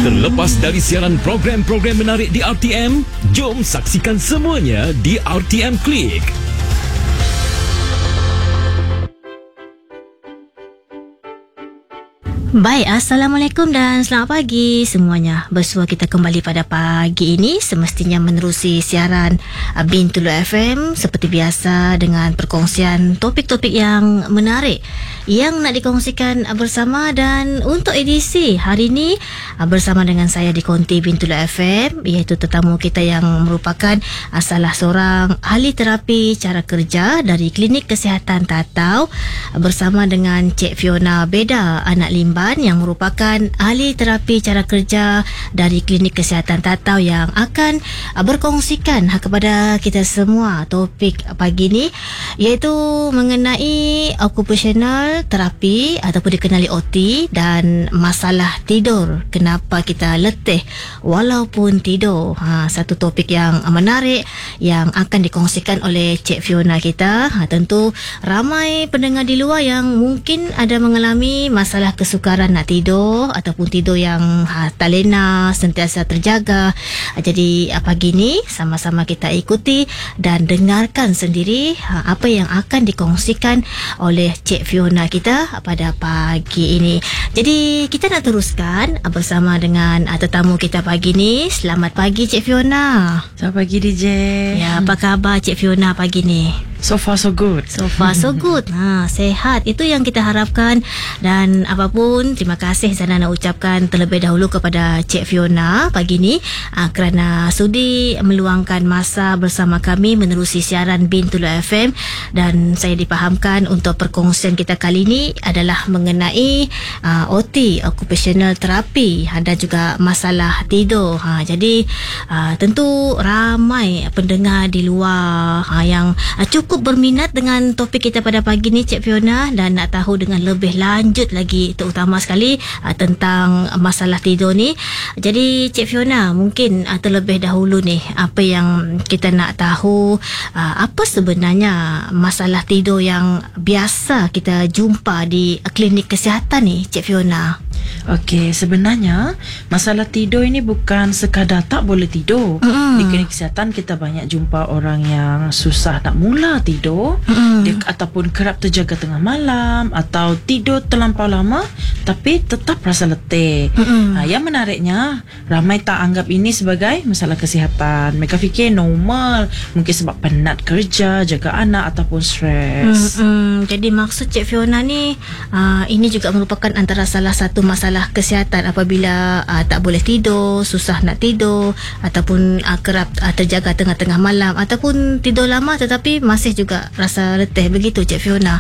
Terlepas dari siaran program-program menarik di RTM, jom saksikan semuanya di RTM Klik. Baik, Assalamualaikum dan selamat pagi semuanya. Bersua kita kembali pada pagi ini, semestinya menerusi siaran Bintulu FM seperti biasa dengan perkongsian topik-topik yang menarik yang nak dikongsikan bersama. Dan untuk edisi hari ini bersama dengan saya di Konti Bintulu FM, iaitu tetamu kita yang merupakan salah seorang ahli terapi cara kerja dari Klinik Kesihatan Tatau, bersama dengan Cik Fiona Beda Anak Limban yang merupakan ahli terapi cara kerja dari Klinik Kesihatan Tatau, yang akan berkongsikan kepada kita semua topik pagi ini, iaitu mengenai occupational terapi ataupun dikenali OT dan masalah tidur. Kenapa kita letih walaupun tidur? Satu topik yang menarik yang akan dikongsikan oleh Cik Fiona kita. Tentu ramai pendengar di luar yang mungkin ada mengalami masalah kesukaran nak tidur ataupun tidur yang tak lena, sentiasa terjaga. Jadi pagi ni sama-sama kita ikuti dan dengarkan sendiri apa yang akan dikongsikan oleh Cik Fiona kita pada pagi ini. Jadi kita nak teruskan bersama dengan tetamu kita pagi ni. Selamat pagi Cik Fiona. Selamat pagi DJ. Ya, apa khabar Cik Fiona pagi ni? So far so good. So far so good. Sehat, itu yang kita harapkan. Dan apapun, terima kasih Zana nak ucapkan terlebih dahulu kepada Cik Fiona pagi ni kerana sudi meluangkan masa bersama kami menerusi siaran Bintulu FM. Dan saya dipahamkan untuk perkongsian kita kali ini adalah mengenai OT, occupational therapy, dan juga masalah tidur. Jadi tentu ramai pendengar di luar yang cukup berminat dengan topik kita pada pagi ni Cik Fiona, dan nak tahu dengan lebih lanjut lagi, terutama sekali tentang masalah tidur ni. Jadi Cik Fiona, mungkin terlebih dahulu ni, apa yang kita nak tahu, apa sebenarnya masalah tidur yang biasa kita jumpa di klinik kesihatan ni Cik Fiona? Okey, sebenarnya masalah tidur ini bukan sekadar tak boleh tidur. Di klinik kesihatan kita banyak jumpa orang yang susah nak mula tidur, dia, ataupun kerap terjaga tengah malam, atau tidur terlampau lama tapi tetap rasa letih. Yang menariknya, ramai tak anggap ini sebagai masalah kesihatan. Mereka fikir normal, mungkin sebab penat kerja, jaga anak ataupun stres. Jadi maksud Cik Fiona ni, ini juga merupakan antara salah satu masalah kesihatan apabila tak boleh tidur, susah nak tidur, ataupun kerap terjaga tengah-tengah malam, ataupun tidur lama tetapi masih juga rasa letih. Begitu Cik Fiona?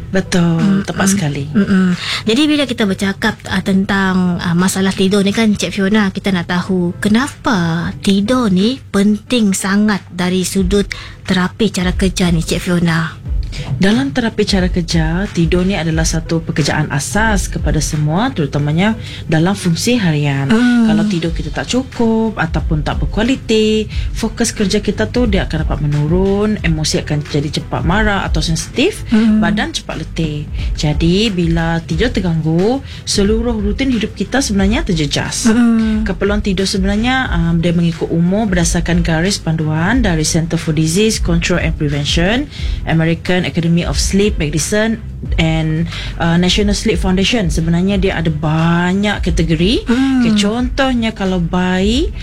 Betul, tepat sekali. Jadi bila kita bercakap tentang masalah tidur ni kan Cik Fiona, kita nak tahu kenapa tidur ni penting sangat dari sudut terapi cara kerja ni Cik Fiona. Dalam terapi cara kerja, tidur ni adalah satu pekerjaan asas kepada semua, terutamanya dalam fungsi harian. Kalau tidur kita tak cukup ataupun tak berkualiti, fokus kerja kita tu dia akan dapat menurun, emosi akan jadi cepat marah atau sensitif, badan cepat letih. Jadi bila tidur terganggu, seluruh rutin hidup kita sebenarnya terjejas. Keperluan tidur sebenarnya dia mengikut umur berdasarkan garis panduan dari Center for Disease Control and Prevention, American Academy of Sleep Medicine and National Sleep Foundation. Sebenarnya dia ada banyak kategori. Contohnya kalau bayi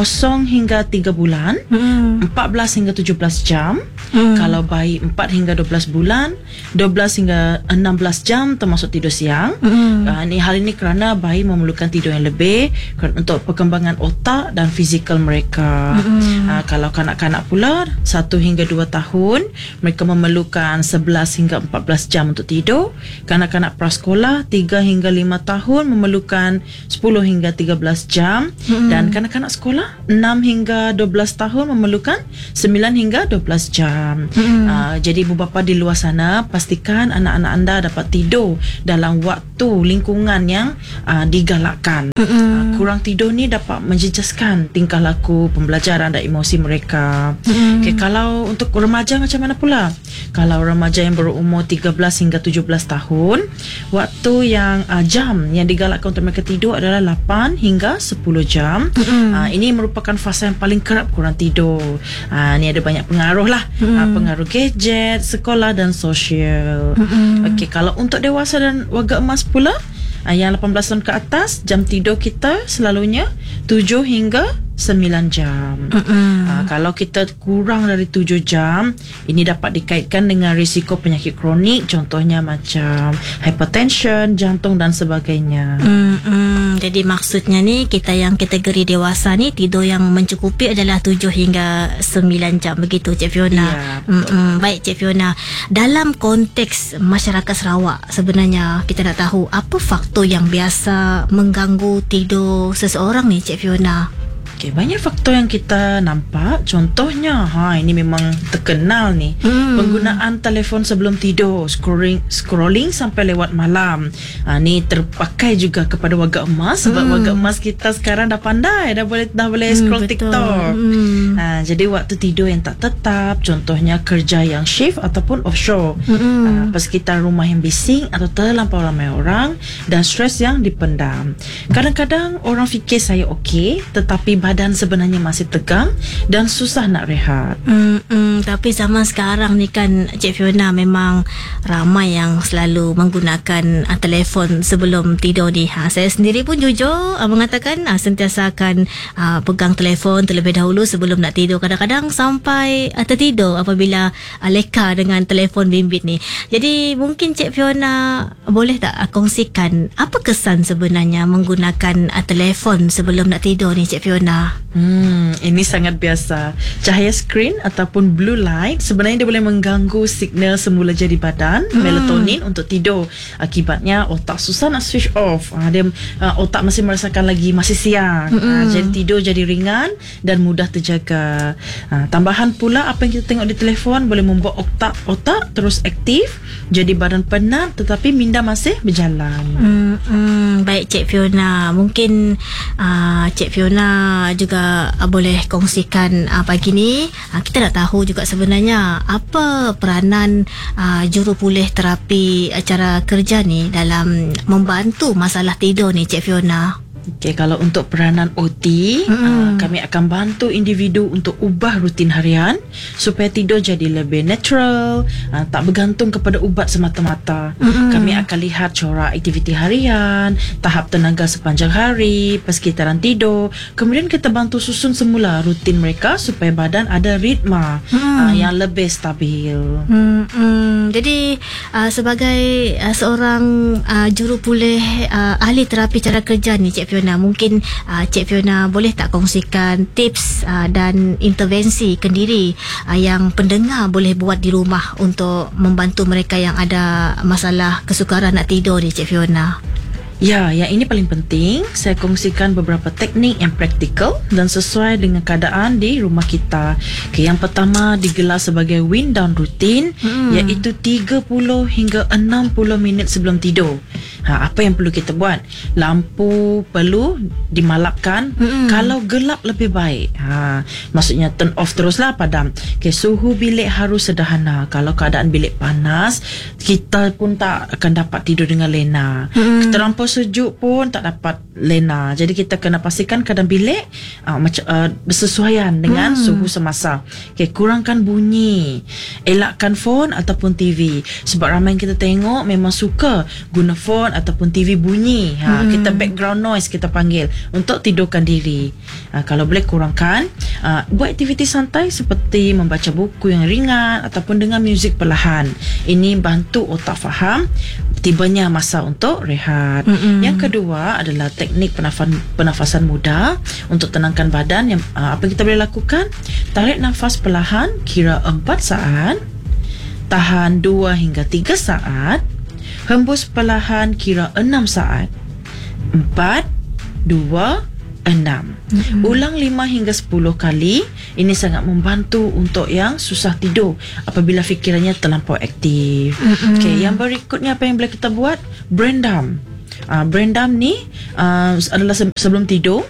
0 hingga 3 bulan, 14 hingga 17 jam. Kalau bayi 4 hingga 12 bulan, 12 hingga 16 jam termasuk tidur siang. Hal ini kerana bayi memerlukan tidur yang lebih untuk perkembangan otak dan fizikal mereka. Kalau kanak-kanak pula 1 hingga 2 tahun, mereka memerlukan 11 hingga 14 jam untuk tidur. Kanak-kanak prasekolah 3 hingga 5 tahun memerlukan 10 hingga 13 jam. Dan kanak-kanak sekolah 6 hingga 12 tahun memerlukan 9 hingga 12 jam. Jadi ibu bapa di luar sana, pastikan anak-anak anda dapat tidur dalam waktu lingkungan yang digalakkan. Kurang tidur ni dapat menjejaskan tingkah laku, pembelajaran dan emosi mereka. Kalau untuk remaja macam mana pula? Kalau atau remaja yang berumur 13 hingga 17 tahun, waktu yang jam yang digalakkan untuk mereka tidur adalah 8 hingga 10 jam. Ini merupakan fasa yang paling kerap kurang tidur. Ni ada banyak pengaruh lah. Pengaruh gadget, sekolah dan sosial. Okey, kalau untuk dewasa dan warga emas pula, yang 18 tahun ke atas, jam tidur kita selalunya 7 hingga 9 jam. Kalau kita kurang dari 7 jam, ini dapat dikaitkan dengan risiko penyakit kronik, contohnya macam hypertension, jantung dan sebagainya. Jadi maksudnya ni, kita yang kategori dewasa ni tidur yang mencukupi adalah 7 hingga 9 jam, begitu Cik Fiona? Ya, baik Cik Fiona, dalam konteks masyarakat Sarawak, sebenarnya kita nak tahu apa faktor yang biasa mengganggu tidur seseorang ni Cik Fiona? Okay, banyak faktor yang kita nampak. Contohnya, ini memang terkenal ni, penggunaan telefon sebelum tidur, scrolling sampai lewat malam. Ni terpakai juga kepada warga emas, sebab warga emas kita sekarang dah pandai, dah boleh scroll TikTok. Jadi waktu tidur yang tak tetap, contohnya kerja yang shift ataupun offshore, persekitar rumah yang bising atau terlampau ramai orang, dan stres yang dipendam. Kadang-kadang orang fikir saya okey, tetapi badan sebenarnya masih tegang dan susah nak rehat. Tapi zaman sekarang ni kan Cik Fiona, memang ramai yang selalu menggunakan telefon sebelum tidur ni. Saya sendiri pun jujur mengatakan sentiasa akan pegang telefon terlebih dahulu sebelum nak tidur. Kadang-kadang sampai tertidur apabila leka dengan telefon bimbit ni. Jadi mungkin Cik Fiona boleh tak kongsikan apa kesan sebenarnya menggunakan telefon sebelum nak tidur ni Cik Fiona? Ini sangat biasa. Cahaya skrin ataupun blue light sebenarnya dia boleh mengganggu signal semula jadi badan, melatonin untuk tidur. Akibatnya otak susah nak switch off. Otak masih merasakan lagi masih siang. Jadi tidur jadi ringan dan mudah terjaga. Tambahan pula, apa yang kita tengok di telefon boleh membuat otak terus aktif, jadi badan penat tetapi minda masih berjalan. Baik Cik Fiona, mungkin Cik Fiona juga boleh kongsikan pagi ni. Kita nak tahu juga sebenarnya apa peranan jurupulih terapi cara kerja ni dalam membantu masalah tidur ni Cik Fiona. Okay, kalau untuk peranan OT, kami akan bantu individu untuk ubah rutin harian supaya tidur jadi lebih natural, tak bergantung kepada ubat semata-mata. Kami akan lihat corak aktiviti harian, tahap tenaga sepanjang hari, persekitaran tidur. Kemudian kita bantu susun semula rutin mereka supaya badan ada ritma yang lebih stabil. Jadi sebagai seorang jurupulih ahli terapi cara kerja ni Cik Fiona, mungkin Cik Fiona boleh tak kongsikan tips dan intervensi kendiri yang pendengar boleh buat di rumah untuk membantu mereka yang ada masalah kesukaran nak tidur ni Cik Fiona? Ya, yang ini paling penting. Saya kongsikan beberapa teknik yang praktikal dan sesuai dengan keadaan di rumah kita. Okay, yang pertama digelar sebagai wind down rutin, iaitu 30 hingga 60 minit sebelum tidur. Apa yang perlu kita buat? Lampu perlu dimalapkan. Kalau gelap lebih baik. Maksudnya turn off teruslah, padam. Okay, suhu bilik harus sederhana. Kalau keadaan bilik panas, kita pun tak akan dapat tidur dengan lena. Terlampau sejuk pun tak dapat lena. Jadi kita kena pastikan keadaan bilik bersesuaian dengan suhu semasa. Okay, kurangkan bunyi, elakkan phone ataupun TV. Sebab ramai yang kita tengok memang suka guna phone ataupun TV bunyi. Kita background noise kita panggil untuk tidurkan diri. Kalau boleh kurangkan. Buat aktiviti santai seperti membaca buku yang ringan ataupun dengan muzik perlahan. Ini bantu otak faham tibanya masa untuk rehat. Yang kedua adalah teknik pernafasan mudah untuk tenangkan badan. Yang apa kita boleh lakukan? Tarik nafas perlahan kira 4 saat, tahan 2 hingga 3 saat, hembus perlahan kira 6 saat. 4, 2, 6. Ulang 5 hingga 10 kali. Ini sangat membantu untuk yang susah tidur apabila fikirannya terlampau aktif. Okay, yang berikutnya apa yang boleh kita buat? Brain dump. Brain dump ni adalah sebelum tidur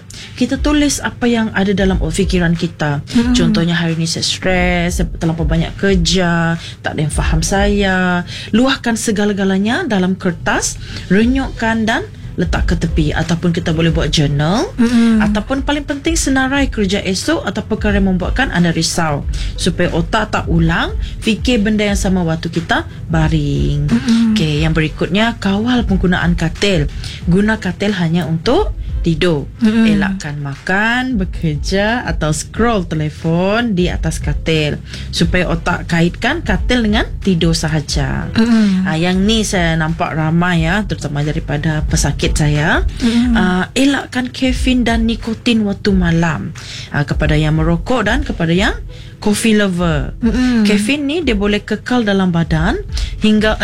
kita tulis apa yang ada dalam fikiran kita. Contohnya hari ni saya stres, saya terlampau banyak kerja, tak ada yang faham saya. Luahkan segala-galanya dalam kertas, renyukkan dan letak ke tepi. Ataupun kita boleh buat journal, ataupun paling penting senarai kerja esok atau perkara yang membuatkan anda risau, supaya otak tak ulang fikir benda yang sama waktu kita baring. Okey, yang berikutnya, kawal penggunaan katil. Guna katil hanya untuk tidur. Elakkan makan, bekerja atau scroll telefon di atas katil, supaya otak kaitkan katil dengan tidur sahaja. Yang ni saya nampak ramai terutama daripada pesakit saya. Elakkan kafein dan nikotin waktu malam, kepada yang merokok dan kepada yang coffee lover. Kafein ni dia boleh kekal dalam badan hingga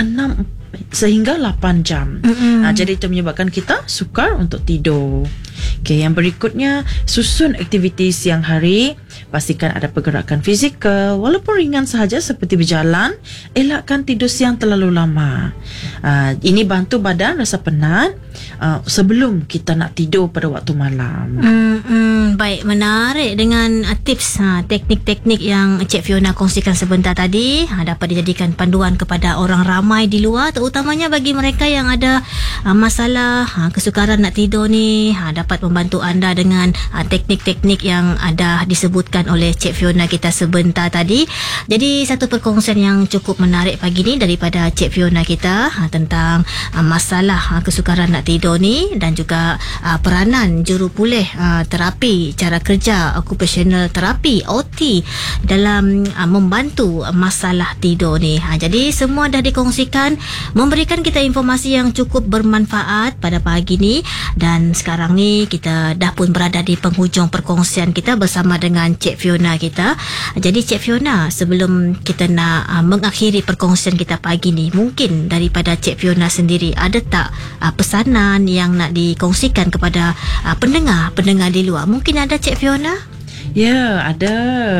8 jam. Jadi itu menyebabkan kita sukar untuk tidur. Okey, yang berikutnya, susun aktiviti siang hari. Pastikan ada pergerakan fizikal walaupun ringan sahaja seperti berjalan. Elakkan tidur siang terlalu lama. Ini bantu badan rasa penat sebelum kita nak tidur pada waktu malam. Baik, menarik dengan tips teknik-teknik yang Cik Fiona kongsikan sebentar tadi. Dapat dijadikan panduan kepada orang ramai di luar, terutamanya bagi mereka yang ada masalah kesukaran nak tidur ni. Dapat membantu anda dengan teknik-teknik yang ada disebutkan oleh Cik Fiona kita sebentar tadi. Jadi satu perkongsian yang cukup menarik pagi ni daripada Cik Fiona kita tentang masalah kesukaran nak tidur ni, dan juga peranan jurupulih terapi cara kerja occupational therapy OT dalam membantu masalah tidur ni. Jadi semua dah dikongsikan, memberikan kita informasi yang cukup bermanfaat pada pagi ni. Dan sekarang ni kita dah pun berada di penghujung perkongsian kita bersama dengan Cik Fiona kita. Jadi Cik Fiona, sebelum kita nak mengakhiri perkongsian kita pagi ni, mungkin daripada Cik Fiona sendiri ada tak pesanan yang nak dikongsikan kepada pendengar di luar? Mungkin ada, Cik Fiona? Ya, ada.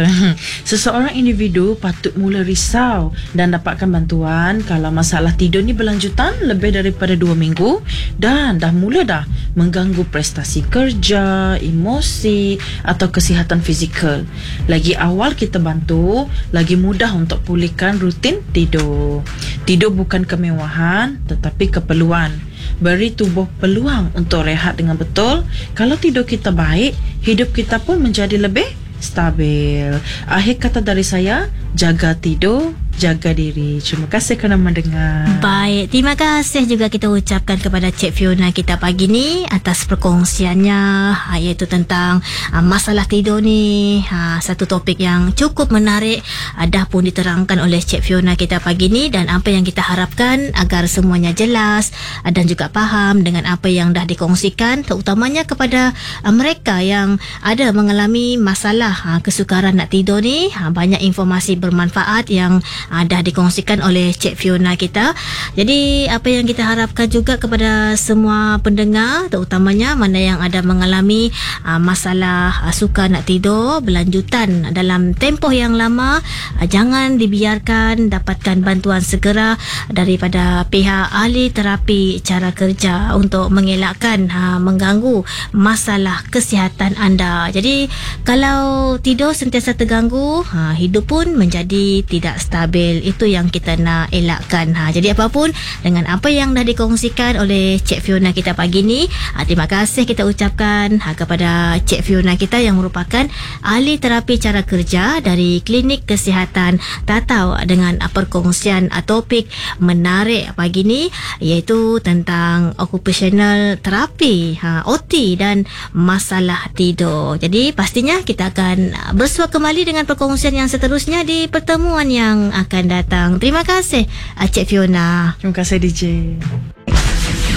Seseorang individu patut mula risau dan dapatkan bantuan kalau masalah tidur ni berlanjutan lebih daripada 2 minggu dan dah mengganggu prestasi kerja, emosi atau kesihatan fizikal. Lagi awal kita bantu, lagi mudah untuk pulihkan rutin tidur. Tidur bukan kemewahan tetapi keperluan. Beri tubuh peluang untuk rehat dengan betul. Kalau tidur kita baik, hidup kita pun menjadi lebih stabil. Akhir kata dari saya, jaga tidur, jaga diri. Terima kasih kerana mendengar. Baik, terima kasih juga kita ucapkan kepada Cik Fiona kita pagi ni atas perkongsiannya, iaitu tentang masalah tidur ni. Satu topik yang cukup menarik, dah pun diterangkan oleh Cik Fiona kita pagi ni, dan apa yang kita harapkan agar semuanya jelas dan juga faham dengan apa yang dah dikongsikan, terutamanya kepada mereka yang ada mengalami masalah kesukaran nak tidur ni. Banyak informasi bermanfaat yang dah dikongsikan oleh Cik Fiona kita. Jadi apa yang kita harapkan juga kepada semua pendengar, terutamanya mana yang ada mengalami masalah sukar nak tidur berlanjutan dalam tempoh yang lama, jangan dibiarkan, dapatkan bantuan segera daripada pihak ahli terapi cara kerja untuk mengelakkan mengganggu masalah kesihatan anda. Jadi kalau tidur sentiasa terganggu, hidup pun menjadi tidak stabil. Itu yang kita nak elakkan. Jadi apapun dengan apa yang dah dikongsikan oleh Cik Fiona kita pagi ni, terima kasih kita ucapkan kepada Cik Fiona kita yang merupakan ahli terapi cara kerja dari Klinik Kesihatan Tatau, dengan perkongsian topik menarik pagi ni, iaitu tentang occupational therapy OT dan masalah tidur. Jadi pastinya kita akan bersua kembali dengan perkongsian yang seterusnya di pertemuan yang akan datang. Terima kasih Cik Fiona. Terima kasih DJ.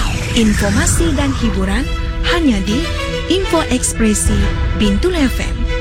Informasi dan hiburan hanya di Info Ekspresi Bintul FM.